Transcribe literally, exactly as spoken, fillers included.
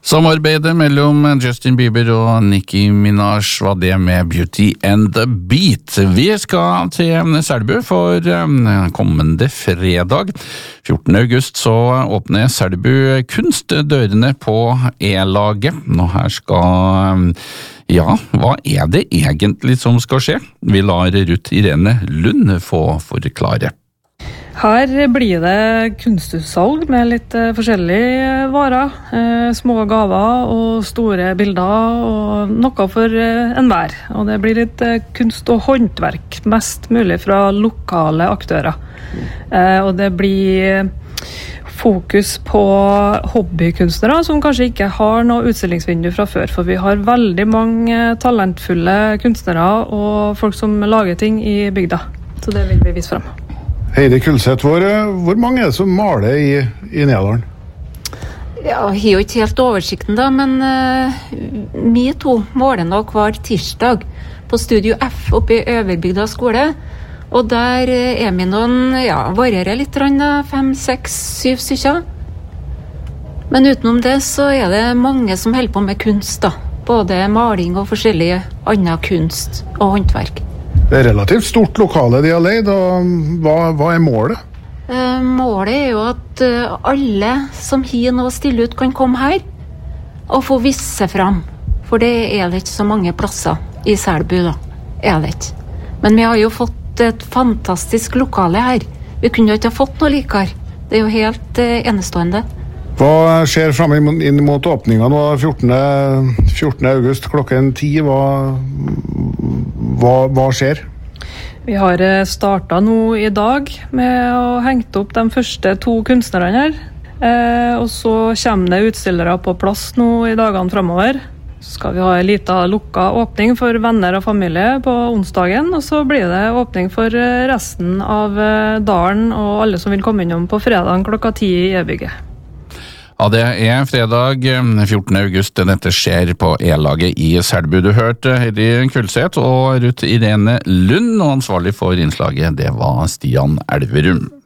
Samarbeidet mellom Justin Bieber og Nicki Minaj var det med Beauty and the Beat. Vi skal til Selbu for kommende fredag. fjortende august så åpner Selbu kunstdørene på E-laget. Nå her skal, ja, hva er det egentlig som skal skje? Vi lar Ruth Irene Lund få forklare. Her blir det kunstutsalg med litt eh, forskjellige varer, eh, små gaver og store bilder og noe for eh, enhver. Og det blir litt eh, kunst og håndverk, mest mulig fra lokale aktører. Eh, og det blir fokus på hobbykunstnere som kanskje ikke har noe utstillingsvindu fra før, for vi har veldig mange talentfulle kunstnere og folk som lager ting i bygda. Så det vil vi vise frem. Heidi Kulseth, hvor, hvor mange er det som maler i, i Nedalen? Ja, jeg har jo ikke helt oversikten da, men uh, vi to måler nå hver tirsdag på Studio F oppe i Øverbygda skole. Og der uh, er vi noen, ja, varierer litt, fem, seks, syv stykker. Men utenom det så er det mange som holder på med kunst da. Både maling og forskjellige annen kunst og håndverk. Det er relativt stort lokale de har leid, og hva, hva er målet? Eh, målet er jo at uh, alle som har noe å stille ut kan komme her og få vise seg fram. For det er det ikke så mange plasser i Selbu da, er det ikke. Men vi har jo fått et fantastisk lokale her. Vi kunne jo ikke ha fått noe likere. Det er jo helt uh, enestående. Hva skjer frem inn mot åpninga nå, fjortende august klokken ti? Hva, hva, hva skjer? Vi har startet nå i dag med å henge opp de første to kunstnerne her. Eh, og så kommer det utstillere på plass nå i dagene fremover. Så skal vi ha en liten lukket åpning for venner og familie på onsdagen, og så blir det åpning for resten av dalen og alle som vil komme innom på fredagen klokka ti i E-bygget. Ja, det er fredag fjortende august. Dette skjer på E-laget i Selbu. Du hørte Heidi Kulseth og Ruth Irene Lund, og ansvarlig for innslaget, det var Stian Elverum.